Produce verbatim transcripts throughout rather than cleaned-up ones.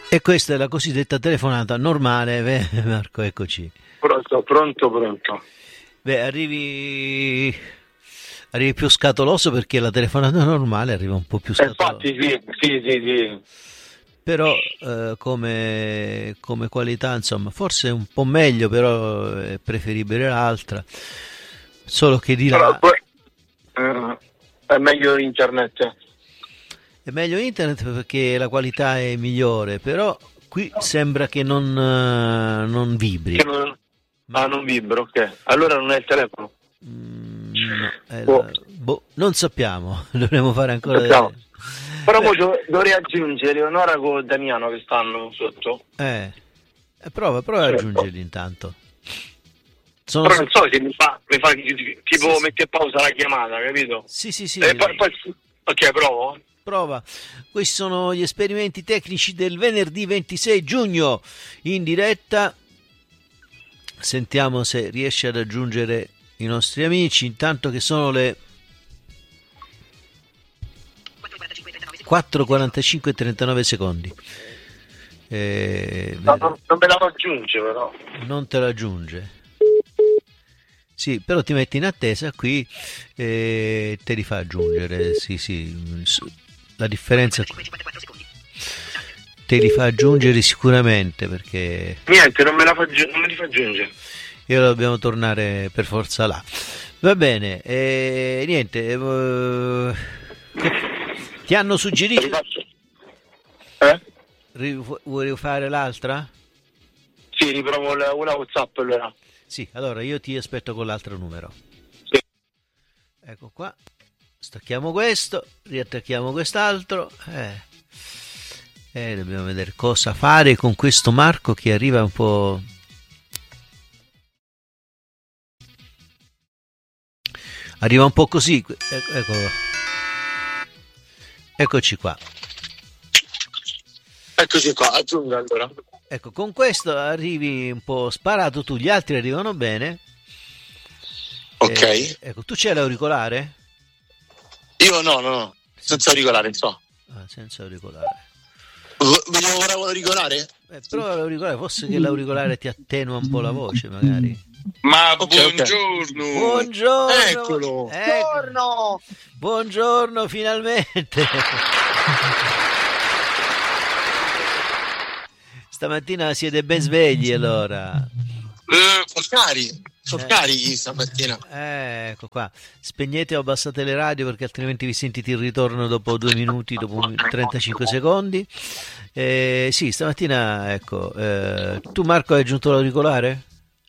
E questa è la cosiddetta telefonata normale, beh, Marco, eccoci. Pronto, pronto, pronto. Beh, arrivi, arrivi più scatoloso perché la telefonata normale arriva un po' più scatolosa. Infatti sì, sì, sì, sì. Però eh, come, come qualità, insomma, forse è un po' meglio, però è preferibile l'altra. Solo che di Però là poi, eh, è meglio internet. è meglio internet perché la qualità è migliore, però qui sembra che non, eh, non vibri. Che non... Ah, non vibra, ok. Allora non è il telefono. Mm, no, è Boh. la- boh, non sappiamo, dovremo fare ancora Sappiamo. delle- Però Beh, poi dov- dovrei aggiungere Leonora con Damiano che stanno sotto. eh, eh, prova, prova ad Certo. aggiungerli intanto. Sono Però so- non so se mi fa, mi fa tipo Sì, sì. mette a pausa la chiamata, capito? Sì, sì, sì, E poi, poi- ok, provo. prova. Questi sono gli esperimenti tecnici del venerdì ventisei giugno in diretta. Sentiamo se riesce ad aggiungere i nostri amici, intanto che sono le quattro e quarantacinque e trentanove secondi. Eh, No, non, non me la aggiunge però. non te la aggiunge. Sì, però ti metti in attesa qui e te li fa aggiungere. Sì, sì, la differenza qui. Te li fa aggiungere sicuramente perché Niente, non me la fa aggi- non me li fa aggiungere. io dobbiamo tornare per forza là. Va bene, e niente. eh, ti hanno suggerito. Rifaccio. Eh? Ri- Vuoi fare l'altra? Sì, riprovo la, una WhatsApp allora. Sì, allora io ti aspetto con l'altro numero. Sì. Ecco qua. Stacchiamo questo, riattacchiamo quest'altro. Eh. Eh, dobbiamo vedere cosa fare con questo Marco che arriva un po'. Arriva un po' così. Ecco, eccolo. Eccoci qua. Eccoci qua, aggiungo allora. Ecco, con questo arrivi un po' sparato tu, gli altri arrivano bene. Ok. Eh, ecco, tu c'hai l'auricolare? Io no, no, no. Senza auricolare, insomma. Ah, senza auricolare. Vogliamo ora con l'auricolare? Eh, prova l'auricolare, forse che l'auricolare ti attenua un po' la voce, magari. Ma Ok, buongiorno. Buongiorno! Eccolo. Ecco. Buongiorno. Buongiorno, finalmente! Stamattina siete ben svegli, allora. Eh, Sono cari, sono Eh. carichi stamattina. Eh, ecco qua. Spegnete o abbassate le radio perché altrimenti vi sentite il ritorno dopo due minuti, dopo trentacinque secondi. Eh, sì, stamattina, ecco. eh, tu, Marco, hai aggiunto l'auricolare?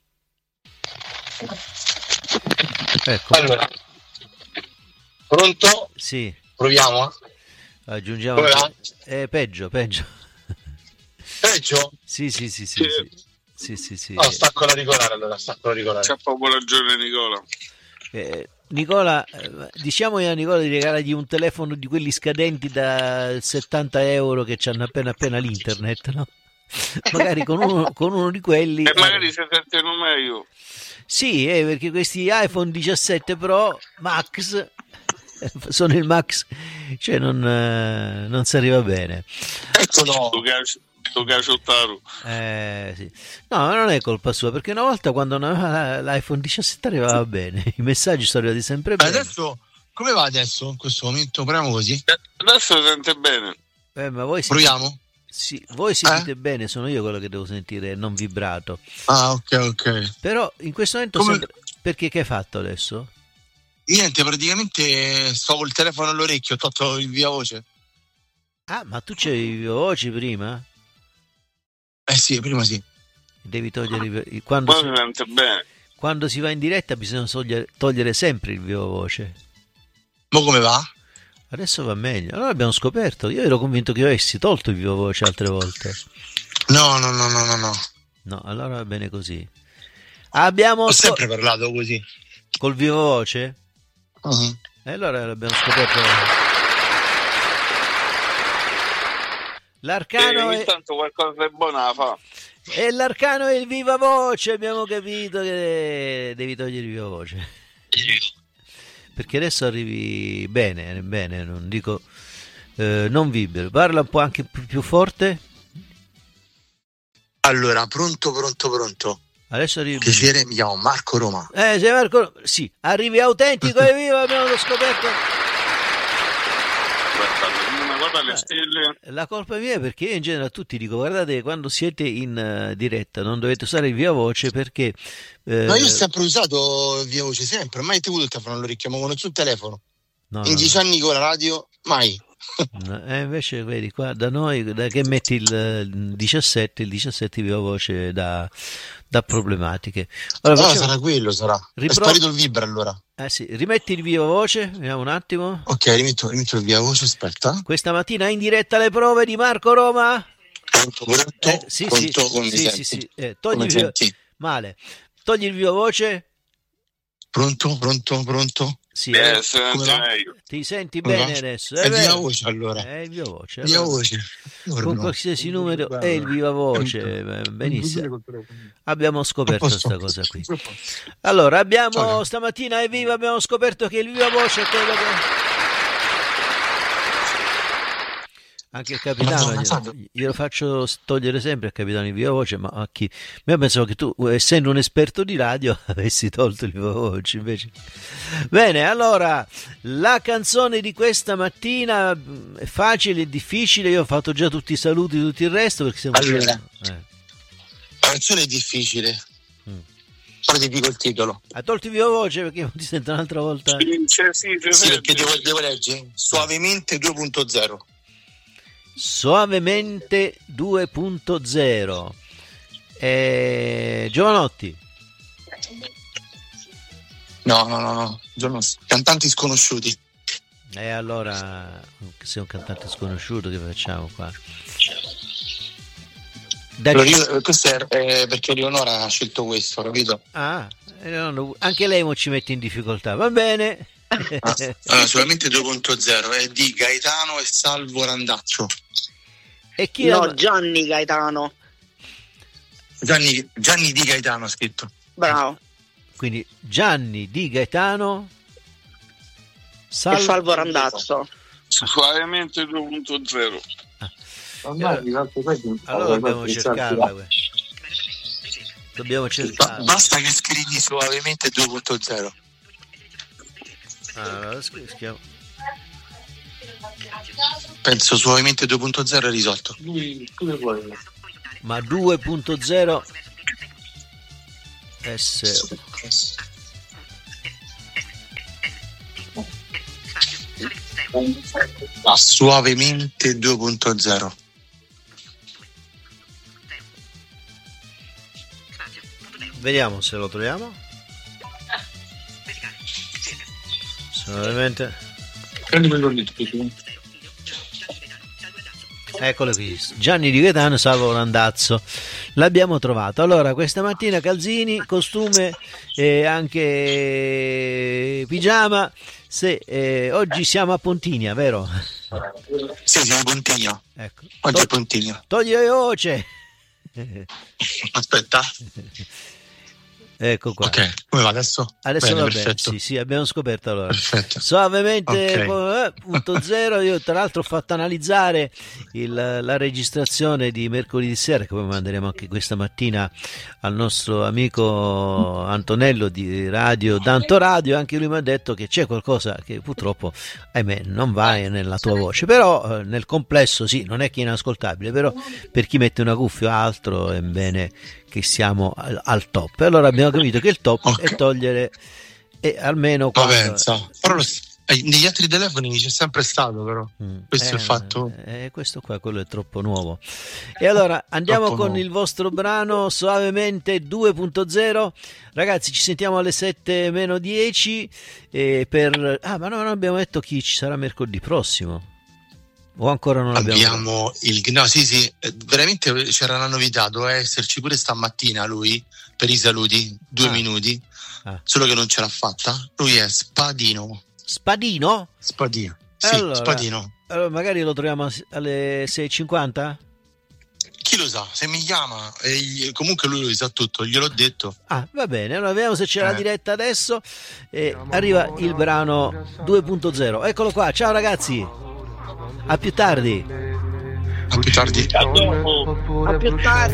Ecco. Allora, pronto? Sì, Proviamo. aggiungiamo. Come va? Eh, peggio, peggio. Peggio? Sì, sì, sì, sì. Sì, sì, sì, sì. No, stacco l'auricolare allora, stacco l'auricolare. c'ha proprio ragione Nicola. Eh, Nicola, eh, diciamogli a Nicola di regalargli un telefono di quelli scadenti da settanta euro che hanno appena appena l'internet, no? Magari con uno, con uno di quelli. E magari si sentono meglio. Sì, eh, perché questi iPhone diciassette Pro Max eh, sono il Max, cioè non, eh, non si arriva bene. Eccolo. Tu caci- tu caciottaro. Eh, sì. No, non è colpa sua, perché una volta quando non aveva l'iPhone diciassette arrivava bene, i messaggi sono arrivati sempre bene. Adesso, come va adesso in questo momento? Proviamo così. Eh, Adesso si sente bene. Eh, ma voi sentite, Proviamo? sì, voi sentite bene, sono io quello che devo sentire, non vibrato. Ah, ok, ok. Però in questo momento Come- sembra. Perché che hai fatto adesso? Niente, praticamente sto col telefono all'orecchio, ho tolto il via voce. Ah, ma tu c'avevi voci prima? Eh sì, prima sì. Devi togliere i- quando, Poi si, si sente bene. quando si va in diretta bisogna togliere, togliere sempre il viva voce. Ma come va? Adesso va meglio. Allora abbiamo scoperto. Io ero convinto che avessi tolto il viva voce altre volte. No, no, no, no, no, no. No, allora va bene così. Abbiamo Ho scop- sempre parlato così. col viva voce? Mhm. E allora l'abbiamo scoperto. L'arcano E è, intanto qualcosa di buono la fa. è l'arcano e il viva voce. Abbiamo capito che devi togliere il viva voce. Perché adesso arrivi bene, bene, non dico eh, non vibri. Parla un po' anche più, più forte. Allora, pronto, pronto, pronto. Adesso arrivi. Piacere, mi chiamo Marco Roma. Eh, sei Marco. Sì, arrivi autentico e vivo, abbiamo scoperto. Guarda le stelle. La colpa è mia perché io in genere a tutti dico guardate quando siete in uh, diretta non dovete usare il via voce perché eh, Ma io ho sempre usato via voce, sempre, mai tenuto il telefono all'orecchio, ma con sul telefono. no, in no, dieci no. anni con la radio, mai. No, e invece vedi qua da noi da che metti il diciassette il diciassette via voce da, da problematiche. Allora, Allora facciamo- sarà quello, sarà. Ripro- È sparito il vibra allora. eh sì, rimetti il via voce, vediamo un attimo. Ok, rimetto, rimetto il via voce, aspetta. Questa mattina in diretta le prove di Marco Roma. Pronto, pronto, Eh, sì, sì, pronto, come mi sì, sì, senti? sì. Eh, togli Come il via- senti? male. Togli il via voce. Pronto, pronto, pronto? Sì, Eh, eh, senti come va? meglio. ti senti Come bene va? adesso? È Eh, via beh, voce allora. È il via voce. Via allora. voce. Con Buongiorno. qualsiasi numero è il viva voce. eh, Benissimo. Abbiamo scoperto A posto. questa cosa qui. Allora, abbiamo Ciao. stamattina evviva abbiamo scoperto che il viva voce è quello che anche il capitano Madonna, glielo, santo. glielo faccio togliere sempre al capitano il viva voce, ma a chi? Io pensavo che tu, essendo un esperto di radio, avessi tolto il viva voce invece. Bene, allora la canzone di questa mattina mh, è facile, è difficile. Io ho fatto già tutti i saluti, tutto il resto perché siamo Allora. eh. La canzone è difficile. Mm. Poi ti dico il titolo. Ha tolto il viva voce perché non ti sento un'altra volta. Sì, sì, sì, Sì, perché devo, devo leggere. Suavemente due punto zero. Soavemente due punto zero. Eh, Giovanotti. No, no, no, no. Giorno- Cantanti sconosciuti. E allora, sei un cantante sconosciuto, che facciamo qua? Da- Allora, io- questo è eh, perché Eleonora ha scelto questo, capito? Ah, eh, no, anche lei mo ci mette in difficoltà. Va bene. Ah, allora, solamente due punto zero è di Gaetano e Salvo Randazzo. E chi No, ha- Gianni Gaetano. Gianni, Gianni di Gaetano ha scritto. Bravo. Quindi Gianni Di Gaetano, Sal- E Salvo Randazzo. Suavemente due punto zero. allora dobbiamo cercarla. que- Dobbiamo Ba- cercarla. basta che scrivi suavemente due punto zero. Allora, scri- scriviamo- Penso suavemente due punto zero è risolto. Ma due punto zero S Suavemente due punto zero. Vediamo se lo troviamo. Solamente. Eccolo qui, Gianni Di Gaetano, Salvo Randazzo. L'abbiamo trovato. Allora, questa mattina calzini, costume e anche pigiama. Se, eh, oggi siamo a Pontinia, vero? Sì, siamo a Pontigno. Ecco. Oggi è To- Pontigno. togli la voce. Aspetta. Ecco qua. Ok, come va adesso? Adesso Bene, va bene, perfetto. sì, sì, abbiamo scoperto allora. Perfetto. Suavemente Ok. eh, punto zero. Io tra l'altro ho fatto analizzare il- la registrazione di mercoledì sera, che poi manderemo anche questa mattina al nostro amico Antonello di Radio Danto Radio. Anche lui mi ha detto che c'è qualcosa che purtroppo, ahimè, non va nella tua voce, però eh, nel complesso sì, non è che è inascoltabile, però per chi mette una cuffia o altro è bene che siamo al, al top. E allora abbiamo capito che il top Ok. è togliere e almeno Vabbè, quando- insomma. Però lo- eh, negli altri telefoni c'è sempre stato, però. Mm. Questo è il fatto. Eh, questo qua, quello è troppo nuovo. E allora andiamo Troppo con nuovo. il vostro brano Suavemente due punto zero. Ragazzi, ci sentiamo alle sette meno dieci eh, per... Ah, ma no, non abbiamo detto chi ci sarà mercoledì prossimo. O ancora non abbiamo... Abbiamo il. No, sì, sì, eh, veramente c'era una novità. Doveva esserci pure stamattina lui per i saluti, due Ah. minuti. Ah. Solo che non ce l'ha fatta. Lui è Spadino. Spadino? Spadino. Sì, Allora. Spadino. Allora, magari lo troviamo alle sei e cinquanta? Chi lo sa? Se mi chiama, e gli- comunque lui lo sa tutto, gliel'ho detto. Ah, va bene, allora vediamo se c'è la Eh. diretta adesso. E arriva il brano due punto zero. Eccolo qua, ciao ragazzi. A più tardi. A più tardi. A più tardi.